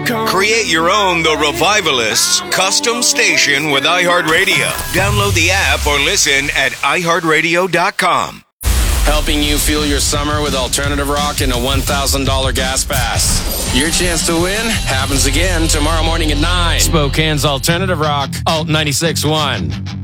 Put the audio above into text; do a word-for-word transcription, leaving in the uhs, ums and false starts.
com. Create your own The Revivalists custom station with iHeartRadio. Download the app or listen at i heart radio dot com. Helping you fuel your summer with alternative rock and a one thousand dollars gas pass. Your chance to win happens again tomorrow morning at nine. Spokane's Alternative Rock, Alt ninety-six point one.